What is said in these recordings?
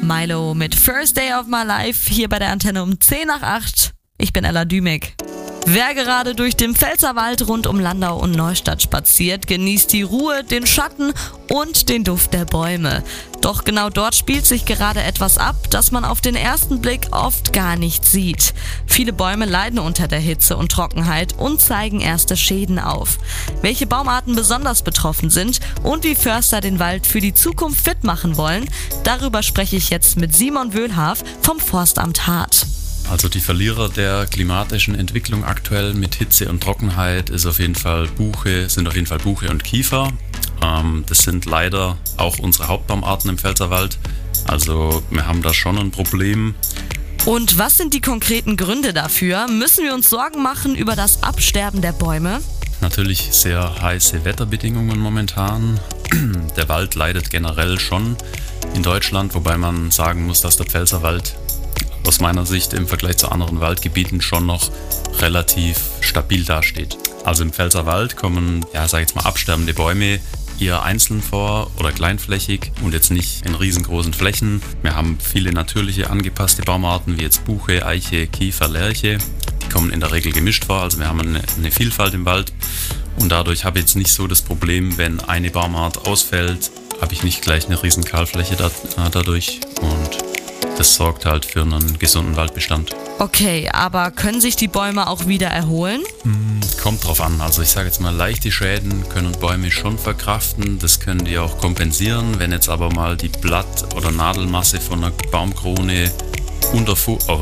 Milo mit First Day of My Life hier bei der Antenne um 10 nach 8. Ich bin Ella Dümek. Wer gerade durch den Pfälzerwald rund um Landau und Neustadt spaziert, genießt die Ruhe, den Schatten und den Duft der Bäume. Doch genau dort spielt sich gerade etwas ab, das man auf den ersten Blick oft gar nicht sieht. Viele Bäume leiden unter der Hitze und Trockenheit und zeigen erste Schäden auf. Welche Baumarten besonders betroffen sind und wie Förster den Wald für die Zukunft fit machen wollen, darüber spreche ich jetzt mit Simon Wöhlhaf vom Forstamt Hart. Also die Verlierer der klimatischen Entwicklung aktuell mit Hitze und Trockenheit sind auf jeden Fall Buche und Kiefer. Das sind leider auch unsere Hauptbaumarten im Pfälzerwald. Also wir haben da schon ein Problem. Und was sind die konkreten Gründe dafür? Müssen wir uns Sorgen machen über das Absterben der Bäume? Natürlich sehr heiße Wetterbedingungen momentan. Der Wald leidet generell schon in Deutschland, wobei man sagen muss, dass der Pfälzerwald aus meiner Sicht im Vergleich zu anderen Waldgebieten schon noch relativ stabil dasteht. Also im Pfälzerwald kommen, absterbende Bäume eher einzeln vor oder kleinflächig und jetzt nicht in riesengroßen Flächen. Wir haben viele natürliche angepasste Baumarten wie jetzt Buche, Eiche, Kiefer, Lärche. Die kommen in der Regel gemischt vor, also wir haben eine Vielfalt im Wald und dadurch habe ich jetzt nicht so das Problem, wenn eine Baumart ausfällt, habe ich nicht gleich eine riesen Kahlfläche dadurch und das sorgt halt für einen gesunden Waldbestand. Okay, aber können sich die Bäume auch wieder erholen? Kommt drauf an. Also ich sage jetzt mal, leichte Schäden können Bäume schon verkraften. Das können die auch kompensieren. Wenn jetzt aber mal die Blatt- oder Nadelmasse von einer Baumkrone unter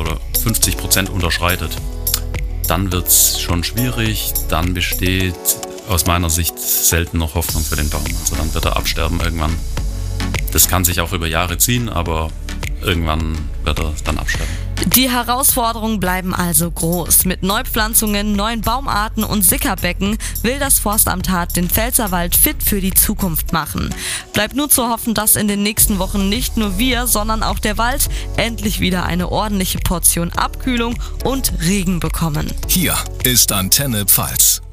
50% unterschreitet, dann wird es schon schwierig. Dann besteht aus meiner Sicht selten noch Hoffnung für den Baum. Also dann wird er absterben irgendwann. Das kann sich auch über Jahre ziehen, aber irgendwann wird er dann absterben. Die Herausforderungen bleiben also groß. Mit Neupflanzungen, neuen Baumarten und Sickerbecken will das Forstamt Hart den Pfälzerwald fit für die Zukunft machen. Bleibt nur zu hoffen, dass in den nächsten Wochen nicht nur wir, sondern auch der Wald endlich wieder eine ordentliche Portion Abkühlung und Regen bekommen. Hier ist Antenne Pfalz.